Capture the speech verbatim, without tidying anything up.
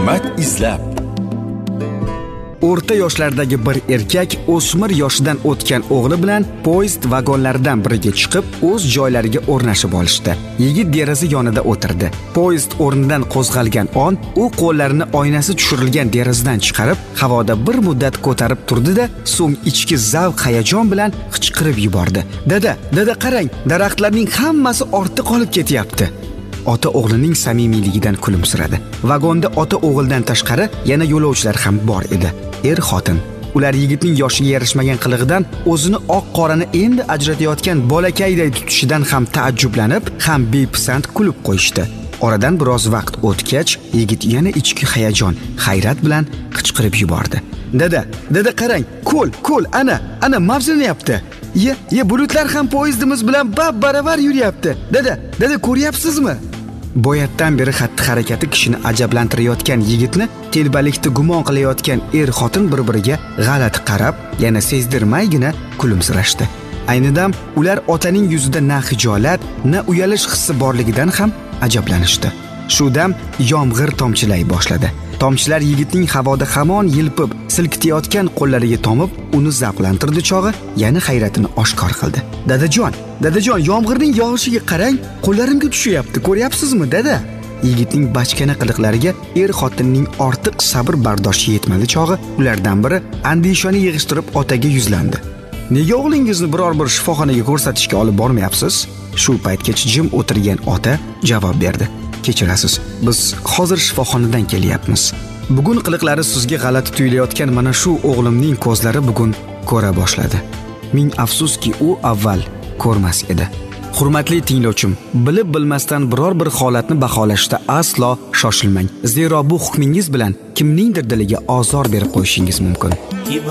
Hikmat izlab. O'rta yoshlardagi bir erkak o'smir yoshidan o'tgan o'g'li bilan poyezd vagonlaridan biriga chiqib, o'z joylariga o'rnashib olishdi. Yigit deraza yonida o'tirdi. Poyezd o'rnidan qo'zg'algan on, u qo'llarini oynasi tushirilgan derazadan chiqarib, havoda bir muddat ko'tarib turdi-da, so'ng ichki zavq hayajon bilan qichqirib yubordi. "Dada, dada qarang, daraxtlarning hammasi ortda qolib ketyapti." Ota o'g'lining samimiyligidan kulimsiradi. Vagonda ota o'g'ildan tashqari yana yo'lovchilar ham bor edi. Er-xotin. Ular yigitning yoshiga yarashmagan qilig'idan, o'zini oq-qorani endi ajratayotgan bolakayday tutishidan ham taajjublanib, ham bepisand kulib qo'yishdi. Oradan biroz vaqt o'tgach, yigit yana ichki hayajon, hayrat bilan qichqirib yubordi. "Dada, dada qarang, ko'l, ko'l, ana, ana mavjlanyapti. Ye, ye bulutlar ham poyezdimiz bilan bab-baravar yuryapti. Dada, dada ko'ryapsizmi?" Boyatdan beri xatti-harakati kishini ajablantirayotgan yigitni telbalikda gumon qilayotgan er-xotin bir-biriga g'alati qarab, yana sezdirmaygina kulimsirashdi. Ayni dam ular otaning yuzida na hijolat, na uyalish hissi borligidan ham ajablanishdi. Shu dam yomg'ir tomchilay boshladi. Tomchilar yigitning havoda hamon yilpib, silkitayotgan qo'llariga tomib, uni zavqlantirdi chog'i yana hayratini oshkor qildi. "Dadajon, dadajon, yomg'irning yog'ishiga qarang, qo'llarimga tushyapti, ko'ryapsizmi, dada?" Yigitning bachkana qiliqlariga er-xotinning ortiq sabr bardoshi yetmadi chog'i, ulardan biri andishani yig'ishtirib otaga yuzlandi. "Nega o'g'lingizni biror bir shifoxonaga ko'rsatishga olib bormayapsiz?" Shu paytgacha jim o'tirgan ota javob berdi. "Kechirasiz, biz hozir shifoxonadan kelyapmiz. Bugun qiliqlari sizga g'alati tuyulayotgan mana shu o'g'limning ko'zlari bugun ko'ra boshladi. Ming afsuski, u avval ko'rmas edi." Hurmatli tinglovchim, bilib bilmasdan biror bir holatni baholashda aslo shoshilmang. Zero bu hukmingiz bilan kimningdir diliga ozor berib qo'yishingiz mumkin.